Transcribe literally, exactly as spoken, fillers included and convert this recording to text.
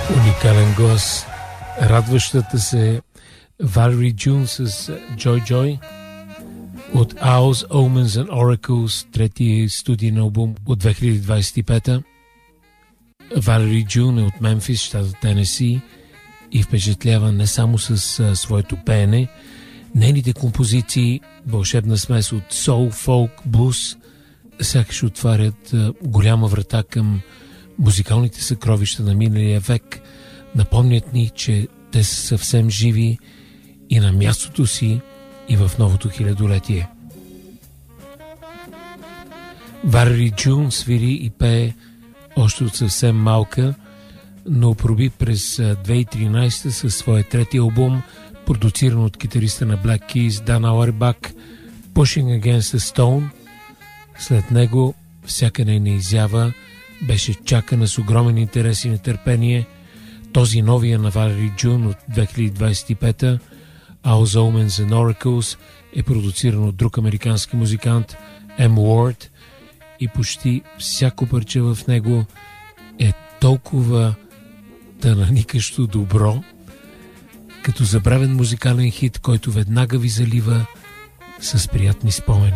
Уникален глас, радващата се Валери Джун с Joy Joy от Owls, Omens and Oracles, третия студиен албум от две хиляди двадесет и пета. Валери Джун е от Мемфис, щата Тенеси, и впечатлява не само с а, своето пеене. Нейните композиции, вълшебна смес от соул, фолк, блуз, сякаш отварят а, голяма врата към музикалните съкровища на миналия век. Напомнят ни, че те са съвсем живи и на мястото си и в новото хилядолетие. Валери Джун свири и пее още от съвсем малка, но проби през две хиляди и тринадесета със своя трети албум, продуциран от китариста на Black Keys Дан Ауербах, Pushing Against the Stone. След него всяка нейна изява беше чакана с огромен интерес и нетърпение. Този новия на Валери Джун от две хиляди двадесет и пета, Owls, Omens and Oracles, е продуциран от друг американски музикант, М. Уорд, и почти всяко парче в него е толкова тананикащо добро, като забравен музикален хит, който веднага ви залива с приятни спомени.